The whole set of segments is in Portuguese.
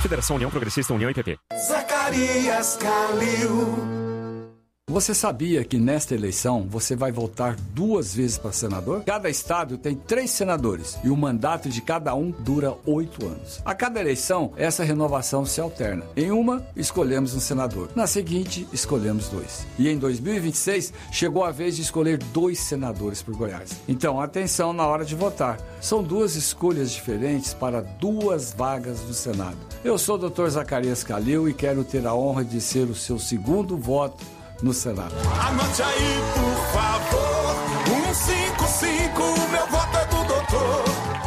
Federação União Progressista, União e PP. Zacarias Calil. Você sabia que nesta eleição você vai votar 2 vezes para senador? Cada estado tem 3 senadores e o mandato de cada um dura 8 anos. A cada eleição, essa renovação se alterna. Em uma, escolhemos um senador. Na seguinte, escolhemos 2. E em 2026, chegou a vez de escolher 2 senadores por Goiás. Então, atenção na hora de votar. São 2 escolhas diferentes para 2 vagas do Senado. Eu sou o Dr. Zacarias Calil e quero ter a honra de ser o seu segundo voto no Senado. Anote aí, por favor, 155, meu voto é do doutor.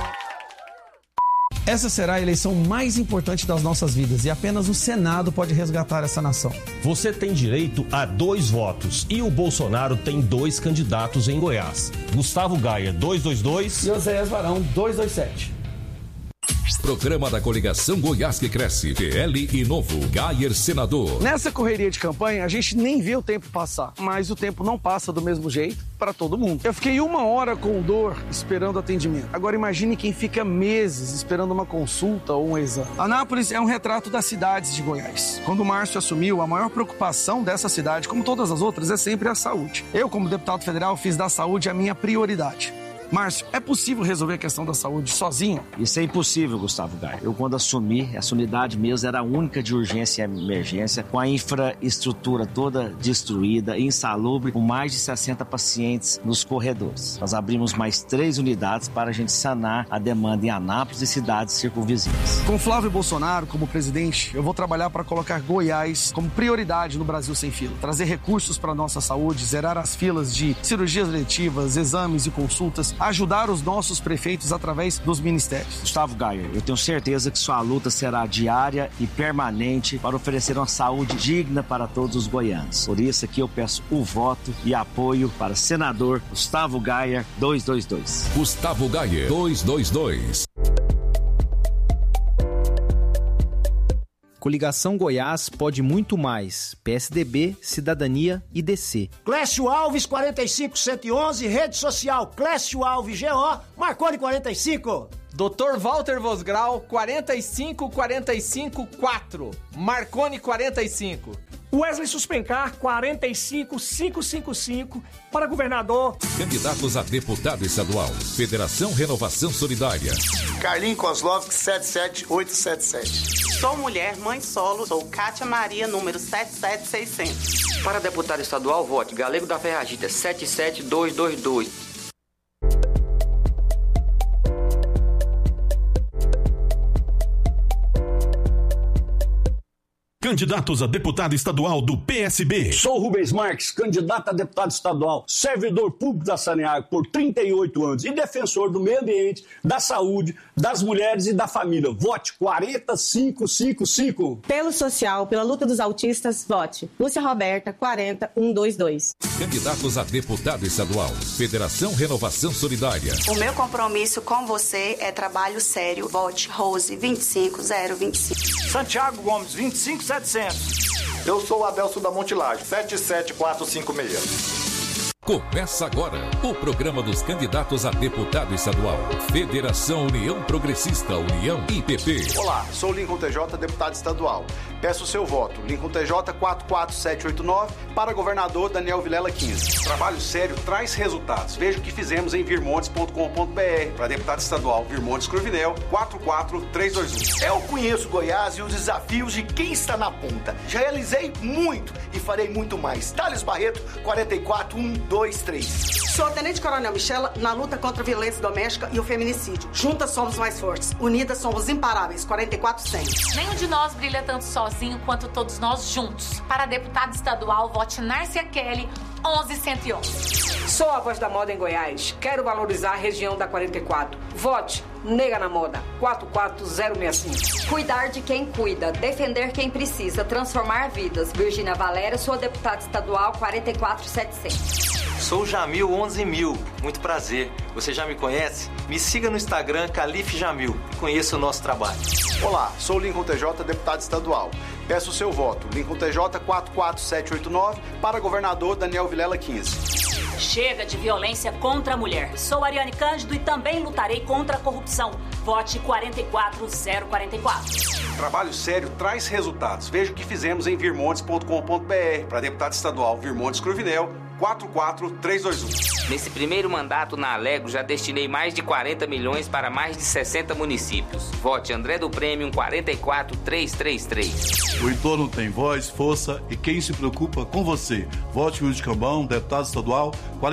Essa será a eleição mais importante das nossas vidas e apenas o Senado pode resgatar essa nação. Você tem direito a 2 votos e o Bolsonaro tem 2 candidatos em Goiás. Gustavo Gaia, 222 e Oséias Varão, 227. Programa da Coligação Goiás que Cresce, PL e Novo, Gayer Senador. Nessa correria de campanha, a gente nem vê o tempo passar, mas o tempo não passa do mesmo jeito para todo mundo. Eu fiquei 1 hora com dor esperando atendimento. Agora imagine quem fica meses esperando uma consulta ou um exame. Anápolis é um retrato das cidades de Goiás. Quando o Márcio assumiu, a maior preocupação dessa cidade, como todas as outras, é sempre a saúde. Eu, como deputado federal, fiz da saúde a minha prioridade. Márcio, é possível resolver a questão da saúde sozinho? Isso é impossível, Gustavo Gaia. Eu, quando assumi, essa unidade mesmo era a única de urgência e emergência, com a infraestrutura toda destruída, insalubre, com mais de 60 pacientes nos corredores. Nós abrimos mais 3 unidades para a gente sanar a demanda em Anápolis e cidades circunvizinhas. Com Flávio Bolsonaro como presidente, eu vou trabalhar para colocar Goiás como prioridade no Brasil sem fila. Trazer recursos para a nossa saúde, zerar as filas de cirurgias letivas, exames e consultas, ajudar os nossos prefeitos através dos ministérios. Gustavo Gaia, eu tenho certeza que sua luta será diária e permanente para oferecer uma saúde digna para todos os goianos. Por isso aqui eu peço o voto e apoio para senador Gustavo Gaia 222. Gustavo Gaia 222. Coligação Goiás pode muito mais. PSDB, Cidadania e DC. Clécio Alves 45111, rede social Clécio Alves GO, Marconi 45. Dr. Walter Vosgrau 45454, Marconi 45. Wesley Suspencar 45555 para governador. Candidatos a deputado estadual. Federação Renovação Solidária. Carlinhos Kozlovski 77877. Sou mulher, mãe solo, sou Cátia Maria, número 77600. Para deputado estadual, vote Galego da Ferragita 77222. Candidatos a deputado estadual do PSB. Sou Rubens Marques, candidato a deputado estadual, servidor público da Saneago por 38 anos e defensor do meio ambiente, da saúde, das mulheres e da família. Vote 40555. Pelo social, pela luta dos autistas, vote Lúcia Roberta 40122. Candidatos a deputado estadual. Federação Renovação Solidária. O meu compromisso com você é trabalho sério. Vote Rose 25025. Santiago Gomes 25700. Eu sou o Adelso da Montilagem, 77456. Começa agora o programa dos candidatos a deputado estadual. Federação União Progressista, União e PP. Olá, sou Lincoln TJ, deputado estadual. Peço o seu voto, Lincoln TJ 44789, para governador Daniel Vilela 15. Trabalho sério traz resultados. Veja o que fizemos em virmontes.com.br. Para deputado estadual, Virmontes Cruvinel 44321. Eu conheço Goiás e os desafios de quem está na ponta. Já realizei muito e farei muito mais. Thales Barreto 44123. Sou a Tenente Coronel Michela na luta contra a violência doméstica e o feminicídio. Juntas somos mais fortes, unidas somos imparáveis. 44100. Nenhum de nós brilha tanto sozinho quanto todos nós juntos. Para deputado estadual, vote Nárcia Kelly 11111. Sou a voz da moda em Goiás. Quero valorizar a região da 44. Vote Nega na Moda 44065. Cuidar de quem cuida, defender quem precisa, transformar vidas. Virgínia Valéria, sua deputada estadual 44700. Sou Jamil 11000, muito prazer. Você já me conhece? Me siga no Instagram Calife Jamil e conheça o nosso trabalho. Olá, sou Lincoln TJ, deputado estadual. Peço o seu voto, Lincoln TJ 44789, para governador Daniel Vilela 15. Chega de violência contra a mulher. Sou Ariane Cândido e também lutarei contra a corrupção. Vote 44044. Trabalho sério traz resultados. Veja o que fizemos em virmontes.com.br. Para deputado estadual Virmontes Cruvinel, 44321. Nesse primeiro mandato na Alego, já destinei mais de 40 milhões para mais de 60 municípios. Vote André do Prêmio 44333. O entorno tem voz, força e quem se preocupa com você. Vote Luiz Cambão, deputado estadual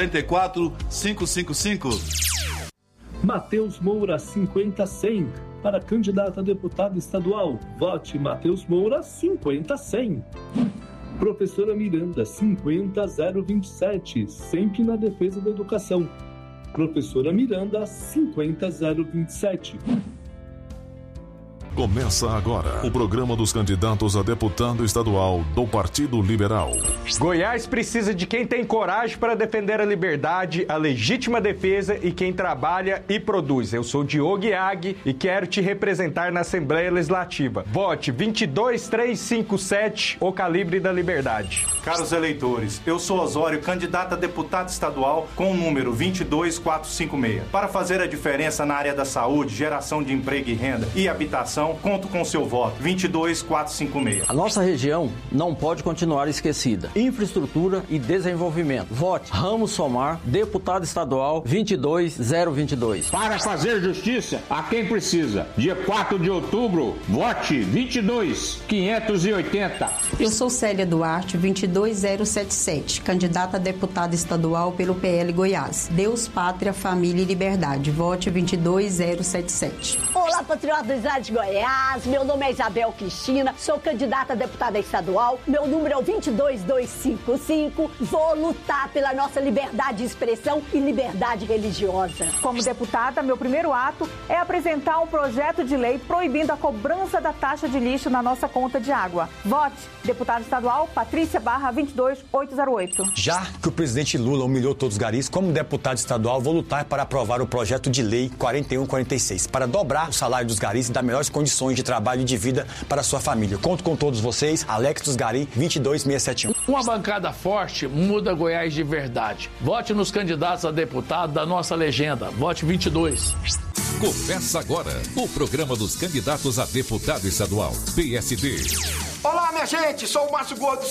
44555. Matheus Moura 50100 para candidato a deputado estadual. Vote Matheus Moura 50100. Professora Miranda 50027, sempre na defesa da educação. Professora Miranda 50027. Começa agora o programa dos candidatos a deputado estadual do Partido Liberal. Goiás precisa de quem tem coragem para defender a liberdade, a legítima defesa e quem trabalha e produz. Eu sou Diogo Iag e quero te representar na Assembleia Legislativa. Vote 22357, o calibre da liberdade. Caros eleitores, eu sou Osório, candidato a deputado estadual com o número 22456. Para fazer a diferença na área da saúde, geração de emprego e renda e habitação, conto com seu voto, 22456. A nossa região não pode continuar esquecida. Infraestrutura e desenvolvimento. Vote Ramos Somar, deputado estadual 22022. Para fazer justiça a quem precisa. Dia 4 de outubro, vote 22580. Eu sou Célia Duarte, 22077, candidata a deputada estadual pelo PL Goiás. Deus, Pátria, Família e Liberdade. Vote 22077. Olá, patriotas de Goiás. Meu nome é Isabel Cristina, sou candidata a deputada estadual. Meu número é o 22255. Vou lutar pela nossa liberdade de expressão e liberdade religiosa. Como deputada, meu primeiro ato é apresentar um projeto de lei proibindo a cobrança da taxa de lixo na nossa conta de água. Vote deputada estadual Patrícia Barra 22808. Já que o presidente Lula humilhou todos os garis, como deputado estadual, vou lutar para aprovar o projeto de lei 4146, para dobrar o salário dos garis e dar melhores condições de trabalho e de vida para a sua família. Conto com todos vocês. Alex dos Gari, 22671. Uma bancada forte muda Goiás de verdade. Vote nos candidatos a deputado da nossa legenda. Vote 22. Começa agora o programa dos candidatos a deputado estadual, PSD. Olá, minha gente, sou o Márcio Gordo,